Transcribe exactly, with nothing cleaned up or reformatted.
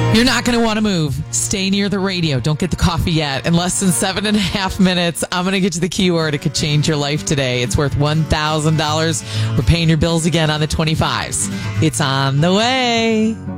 You're not going to want to move. Stay near the radio. Don't get the coffee yet. In less than seven and a half minutes, I'm going to get you the keyword. It could change your life today. It's worth one thousand dollars. We're paying your bills again on the twenty-fives. It's on the way.